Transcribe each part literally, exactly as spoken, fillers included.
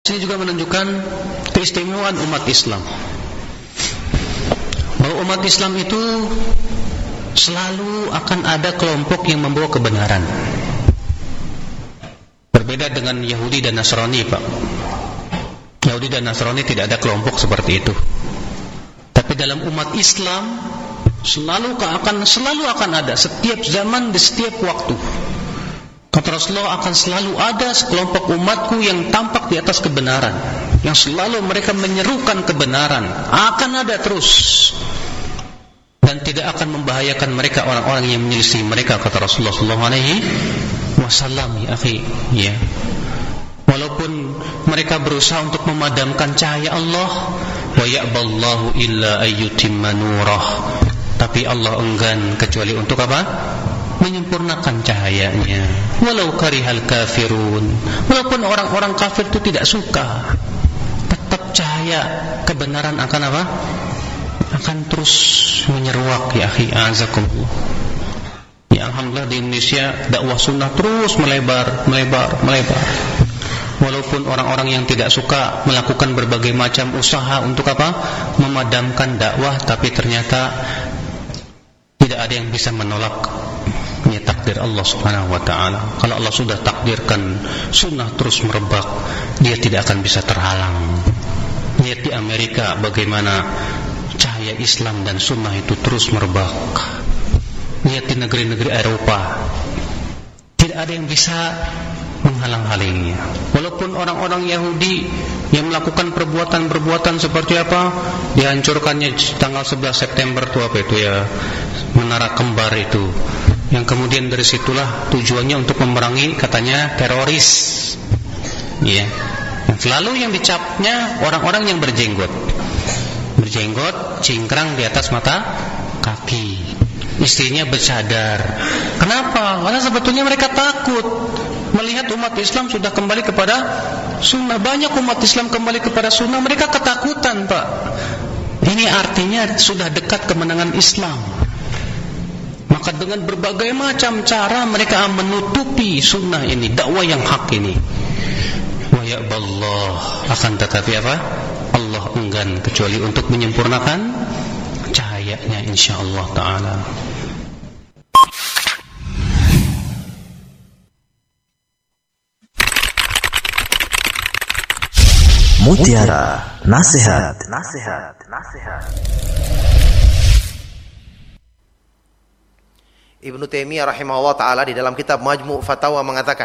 Ini juga menunjukkan keistimewaan umat Islam, bahwa umat Islam itu selalu akan ada kelompok yang membawa kebenaran. Berbeda dengan Yahudi dan Nasrani, Pak. Yahudi dan Nasrani tidak ada kelompok seperti itu. Tapi dalam umat Islam selalu akan selalu akan ada, setiap zaman, di setiap waktu. Kata Rasulullah, akan selalu ada sekelompok umatku yang tampak di atas kebenaran, yang selalu mereka menyerukan kebenaran. Akan ada terus, dan tidak akan membahayakan mereka orang-orang yang menyelisih mereka, kata Rasulullah sallallahu alaihi wasallam. Ya akhi, ya. Walaupun mereka berusaha untuk memadamkan cahaya Allah, wa ya'ballahu illa ayyutimma nurah, tapi Allah enggan kecuali untuk apa? Menyempurnakan cahayanya. Walau karihal kafirun, walaupun orang-orang kafir itu tidak suka, tetap cahaya kebenaran akan apa? Akan terus menyeruak, ya akhi, azakumullah. Ya alhamdulillah di Indonesia dakwah sunnah terus melebar, melebar, melebar. Walaupun orang-orang yang tidak suka melakukan berbagai macam usaha untuk apa? Memadamkan dakwah, tapi ternyata tidak ada yang bisa menolak ini takdir Allah subhanahu wa ta'ala. Kalau Allah sudah takdirkan sunnah terus merebak, dia tidak akan bisa terhalang. Lihat di Amerika bagaimana cahaya Islam dan sunnah itu terus merebak. Lihat di negeri-negeri Eropa, tidak ada yang bisa menghalang-halanginya. Walaupun orang-orang Yahudi yang melakukan perbuatan-perbuatan seperti apa, dihancurkannya tanggal sebelas September itu apa itu ya, menara kembar itu, yang kemudian dari situlah tujuannya untuk memerangi katanya teroris, ya. Selalu yang dicapnya orang-orang yang berjenggot, berjenggot, cingkrang di atas mata kaki, istrinya bercadar. Kenapa? Karena sebetulnya mereka takut melihat umat Islam sudah kembali kepada sunnah. Banyak umat Islam kembali kepada sunnah, mereka ketakutan, Pak. Ini artinya sudah dekat kemenangan Islam. Maka dengan berbagai macam cara mereka menutupi sunnah ini, dakwah yang hak ini. Wa ya'ballah, akan tetapi apa? Allah enggan kecuali untuk menyempurnakan cahayanya insyaallah ta'ala. Mutiara Nasihat, Nasihat, Nasihat. Ibnu Taimiyah rahimahullah ta'ala di dalam kitab Majmu' Fatawa mengatakan,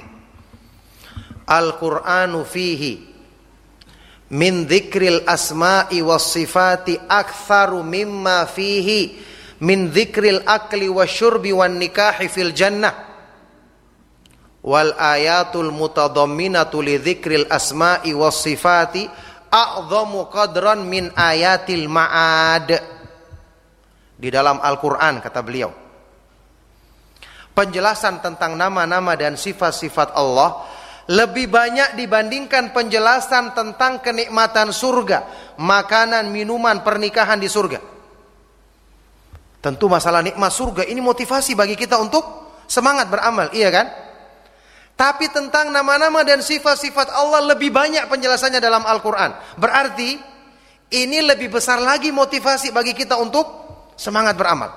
Al-Qur'anu fihi min dzikril asma'i was sifati aktsaru mimma fihi min dzikril akli wasyurbi wan nikahi fil jannah wal ayatul mutadamminatu li dzikril asma'i was sifati a'dhamu qadran min ayatil ma'ad. Di dalam Al-Qur'an, kata beliau, penjelasan tentang nama-nama dan sifat-sifat Allah lebih banyak dibandingkan penjelasan tentang kenikmatan surga, makanan, minuman, pernikahan di surga. Tentu masalah nikmat surga ini motivasi bagi kita untuk semangat beramal, iya kan? Tapi tentang nama-nama dan sifat-sifat Allah lebih banyak penjelasannya dalam Al-Quran. Berarti ini lebih besar lagi motivasi bagi kita untuk semangat beramal.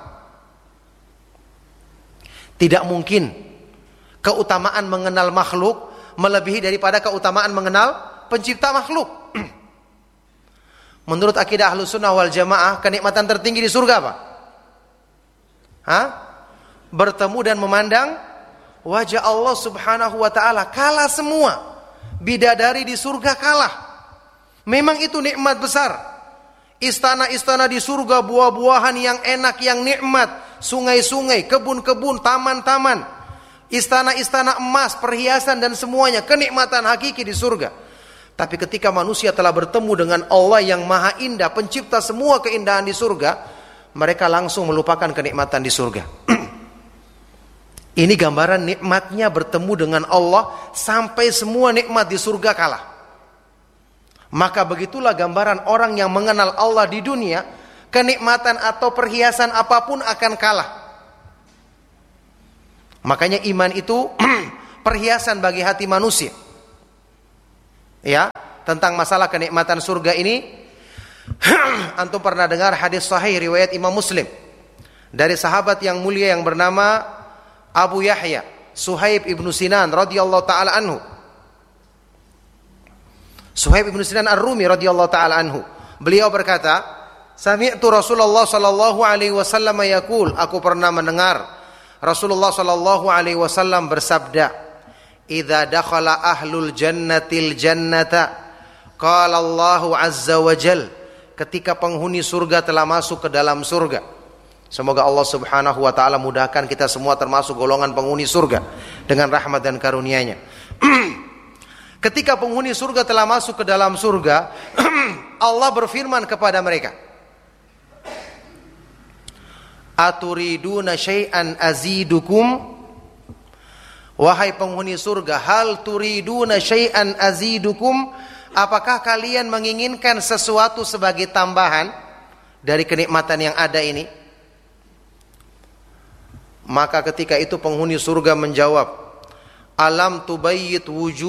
Tidak mungkin keutamaan mengenal makhluk melebihi daripada keutamaan mengenal pencipta makhluk. Menurut akidah Ahlussunnah wal Jamaah, kenikmatan tertinggi di surga apa? Hah? Bertemu dan memandang wajah Allah subhanahu wa ta'ala. Kalah semua. Bidadari di surga kalah. Memang itu nikmat besar. Istana-istana di surga, buah-buahan yang enak, yang nikmat, sungai-sungai, kebun-kebun, taman-taman, istana-istana emas, perhiasan dan semuanya, kenikmatan hakiki di surga. Tapi ketika manusia telah bertemu dengan Allah yang maha indah, pencipta semua keindahan di surga, mereka langsung melupakan kenikmatan di surga. Ini gambaran nikmatnya bertemu dengan Allah, sampai semua nikmat di surga kalah. Maka begitulah gambaran orang yang mengenal Allah di dunia, kenikmatan atau perhiasan apapun akan kalah. Makanya iman itu perhiasan bagi hati manusia. Ya, tentang masalah kenikmatan surga ini, antum pernah dengar hadis sahih riwayat Imam Muslim dari sahabat yang mulia yang bernama Abu Yahya Suhaib ibnu Sinan radhiyallahu taala anhu. Suhaib ibnu Sinan Ar-Rumi radhiyallahu taala anhu. Beliau berkata, "Sami'tu Rasulullah sallallahu alaihi wasallam yaqul," aku pernah mendengar Rasulullah sallallahu alaihi wasallam bersabda, "Idza dakhala ahlul jannatil jannata, qala Allahu azza wa jal," ketika penghuni surga telah masuk ke dalam surga. Semoga Allah subhanahu wa ta'ala mudahkan kita semua termasuk golongan penghuni surga dengan rahmat dan karunia-Nya. Ketika penghuni surga telah masuk ke dalam surga, Allah berfirman kepada mereka, "Aturiduna syai'an azidukum?" Wahai penghuni surga, hal turiduna syai'an azidukum? Apakah kalian menginginkan sesuatu sebagai tambahan dari kenikmatan yang ada ini? Maka ketika itu penghuni surga menjawab, "Alam tubayyit wujuh